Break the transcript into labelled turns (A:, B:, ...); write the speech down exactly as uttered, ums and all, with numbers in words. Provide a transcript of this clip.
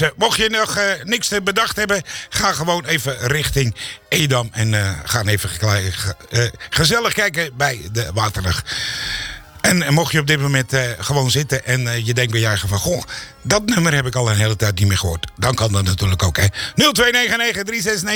A: uh, mocht je nog uh, niks te bedacht hebben, ga gewoon even richting Edam. En uh, ga even ge- uh, gezellig kijken bij de Waterrug. En uh, mocht je op dit moment uh, gewoon zitten en uh, je denkt bij je eigen van... Goh, dat nummer heb ik al een hele tijd niet meer gehoord. Dan kan dat natuurlijk ook, hè. nul twee negen negen drie zes negen